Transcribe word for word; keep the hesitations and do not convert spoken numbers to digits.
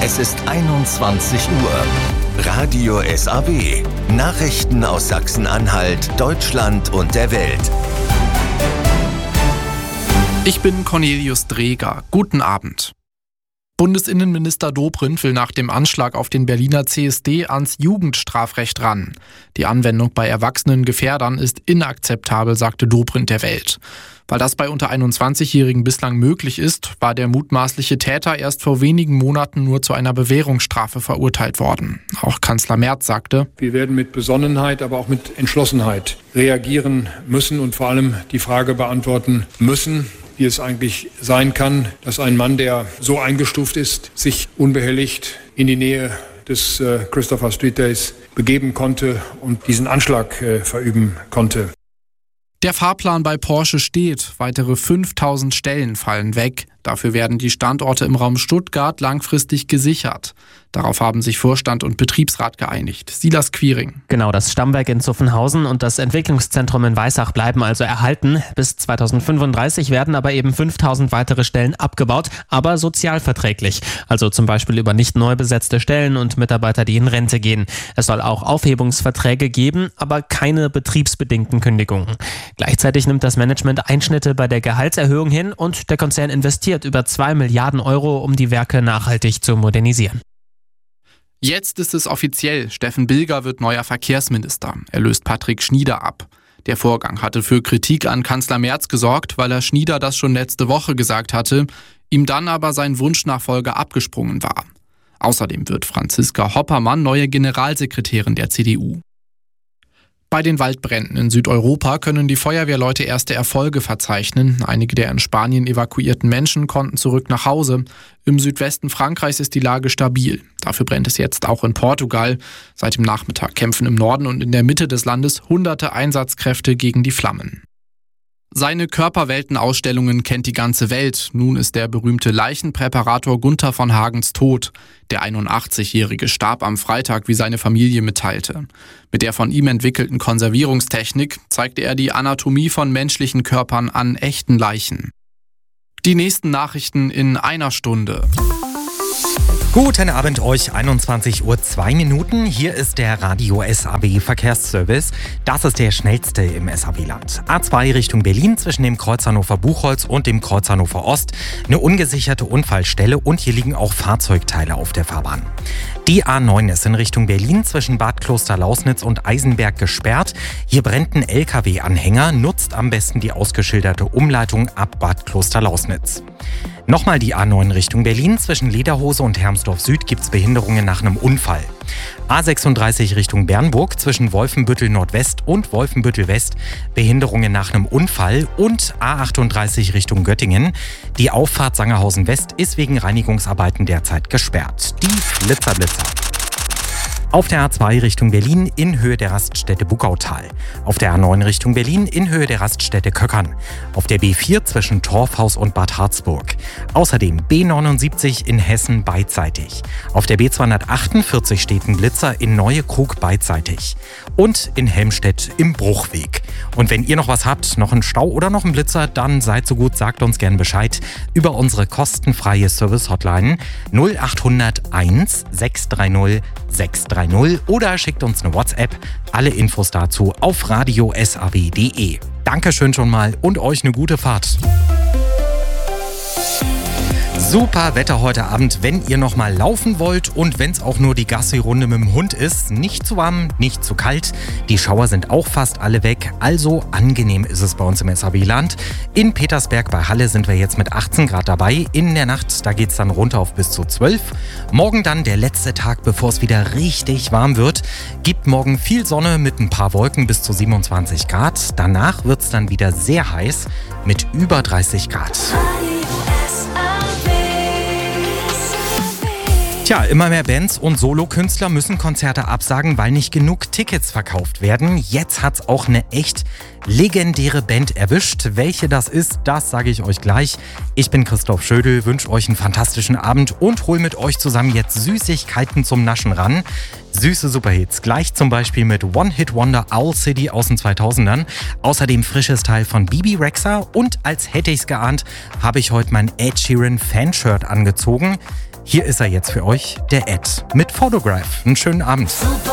Es ist einundzwanzig Uhr. Radio S A B. Nachrichten aus Sachsen-Anhalt, Deutschland und der Welt. Ich bin Cornelius Dreger. Guten Abend. Bundesinnenminister Dobrindt will nach dem Anschlag auf den Berliner C S D ans Jugendstrafrecht ran. Die Anwendung bei erwachsenen Gefährdern ist inakzeptabel, sagte Dobrindt der Welt. Weil das bei unter einundzwanzigjährigen bislang möglich ist, war der mutmaßliche Täter erst vor wenigen Monaten nur zu einer Bewährungsstrafe verurteilt worden. Auch Kanzler Merz sagte: Wir werden mit Besonnenheit, aber auch mit Entschlossenheit reagieren müssen und vor allem die Frage beantworten müssen, wie es eigentlich sein kann, dass ein Mann, der so eingestuft ist, sich unbehelligt in die Nähe des äh, Christopher Street Days begeben konnte und diesen Anschlag äh, verüben konnte. Der Fahrplan bei Porsche steht. Weitere fünftausend Stellen fallen weg. Dafür werden die Standorte im Raum Stuttgart langfristig gesichert. Darauf haben sich Vorstand und Betriebsrat geeinigt. Silas Quiring. Genau, das Stammwerk in Zuffenhausen und das Entwicklungszentrum in Weissach bleiben also erhalten. Bis zweitausendfünfunddreißig werden aber eben fünftausend weitere Stellen abgebaut, aber sozialverträglich. Also zum Beispiel über nicht neu besetzte Stellen und Mitarbeiter, die in Rente gehen. Es soll auch Aufhebungsverträge geben, aber keine betriebsbedingten Kündigungen. Gleichzeitig nimmt das Management Einschnitte bei der Gehaltserhöhung hin und der Konzern investiert über zwei Milliarden Euro, um die Werke nachhaltig zu modernisieren. Jetzt ist es offiziell. Steffen Bilger wird neuer Verkehrsminister. Er löst Patrick Schnieder ab. Der Vorgang hatte für Kritik an Kanzler Merz gesorgt, weil er Schnieder das schon letzte Woche gesagt hatte, ihm dann aber sein Wunschnachfolger abgesprungen war. Außerdem wird Franziska Hoppermann neue Generalsekretärin der C D U. Bei den Waldbränden in Südeuropa können die Feuerwehrleute erste Erfolge verzeichnen. Einige der in Spanien evakuierten Menschen konnten zurück nach Hause. Im Südwesten Frankreichs ist die Lage stabil. Dafür brennt es jetzt auch in Portugal. Seit dem Nachmittag kämpfen im Norden und in der Mitte des Landes hunderte Einsatzkräfte gegen die Flammen. Seine Körperweltenausstellungen kennt die ganze Welt. Nun ist der berühmte Leichenpräparator Gunther von Hagens tot. Der einundachtzigjährige starb am Freitag, wie seine Familie mitteilte. Mit der von ihm entwickelten Konservierungstechnik zeigte er die Anatomie von menschlichen Körpern an echten Leichen. Die nächsten Nachrichten in einer Stunde. Guten Abend euch, einundzwanzig Uhr zwei Minuten. Hier ist der Radio S A B Verkehrsservice. Das ist der schnellste im S A B-Land. A zwei Richtung Berlin zwischen dem Kreuz Hannover-Buchholz und dem Kreuz Hannover Ost. Eine ungesicherte Unfallstelle und hier liegen auch Fahrzeugteile auf der Fahrbahn. Die A neun ist in Richtung Berlin zwischen Bad Klosterlausnitz und Eisenberg gesperrt. Hier brennt ein L K W-Anhänger. Nutzt am besten die ausgeschilderte Umleitung ab Bad Klosterlausnitz. Nochmal die A neun Richtung Berlin. Zwischen Lederhose und Hermsdorf Süd gibt es Behinderungen nach einem Unfall. A sechsunddreißig Richtung Bernburg zwischen Wolfenbüttel Nordwest und Wolfenbüttel West Behinderungen nach einem Unfall. Und A achtunddreißig Richtung Göttingen. Die Auffahrt Sangerhausen West ist wegen Reinigungsarbeiten derzeit gesperrt. Die Blitzerblitzer. Auf der A zwei Richtung Berlin in Höhe der Raststätte Buckautal. Auf der A neun Richtung Berlin in Höhe der Raststätte Köckern. Auf der B vier zwischen Torfhaus und Bad Harzburg. Außerdem B neunundsiebzig in Hessen beidseitig. Auf der B zweihundertachtundvierzig steht ein Blitzer in Neuekrug beidseitig. Und in Helmstedt im Bruchweg. Und wenn ihr noch was habt, noch einen Stau oder noch einen Blitzer, dann seid so gut, sagt uns gern Bescheid über unsere kostenfreie Service-Hotline null achthundert eins sechs drei null sechs drei null oder schickt uns eine WhatsApp. Alle Infos dazu auf radio s a b punkt d e. Dankeschön schon mal und euch eine gute Fahrt. Super Wetter heute Abend, wenn ihr noch mal laufen wollt und wenn es auch nur die Gassi-Runde mit dem Hund ist. Nicht zu warm, nicht zu kalt. Die Schauer sind auch fast alle weg, also angenehm ist es bei uns im S A B-Land. In Petersberg bei Halle sind wir jetzt mit achtzehn Grad dabei. In der Nacht, da geht es dann runter auf bis zu zwölf. Morgen dann der letzte Tag, bevor es wieder richtig warm wird. Gibt morgen viel Sonne mit ein paar Wolken bis zu siebenundzwanzig Grad. Danach wird es dann wieder sehr heiß mit über dreißig Grad. Tja, immer mehr Bands und Solokünstler müssen Konzerte absagen, weil nicht genug Tickets verkauft werden. Jetzt hat's auch eine echt legendäre Band erwischt. Welche das ist, das sage ich euch gleich. Ich bin Christoph Schödel, wünsche euch einen fantastischen Abend und hol mit euch zusammen jetzt Süßigkeiten zum Naschen ran. Süße Superhits, gleich zum Beispiel mit One Hit Wonder Owl City aus den zweitausendern. Außerdem frisches Teil von Bibi Rexha und als hätte ich's geahnt, habe ich heute mein Ed Sheeran Fanshirt angezogen. Hier ist er jetzt für euch, der Ed mit Photograph. Einen schönen Abend.